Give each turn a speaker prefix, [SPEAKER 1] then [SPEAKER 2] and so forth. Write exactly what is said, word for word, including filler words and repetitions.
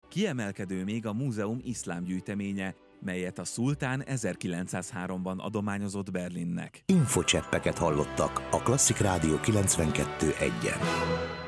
[SPEAKER 1] Kiemelkedő még a múzeum iszlám gyűjteménye, melyet a szultán ezerkilencszázháromban adományozott Berlinnek.
[SPEAKER 2] Infocseppeket hallottak a Klasszik Rádió kilencvenkettő egyen.